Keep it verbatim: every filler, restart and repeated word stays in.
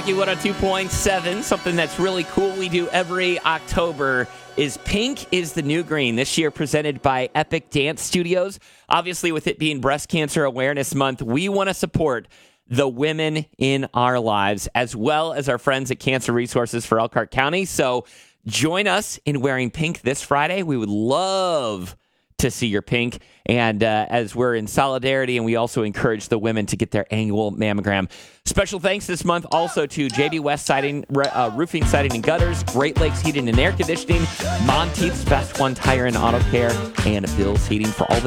Rocky one oh two point seven. Something that's really cool we do every October is Pink is the New Green. This year presented by Epic Dance Studios. Obviously, with it being Breast Cancer Awareness Month, we want to support the women in our lives, as well as our friends at Cancer Resources for Elkhart County. So join us in wearing pink this Friday. We would love to see your pink. And uh, as we're in solidarity, and we also encourage the women to get their annual mammogram. Special thanks this month also to J B West Siding, uh, Roofing, Siding, and Gutters, Great Lakes Heating and Air Conditioning, Monteith's Best One Tire and Auto Care, and Bill's Heating for all the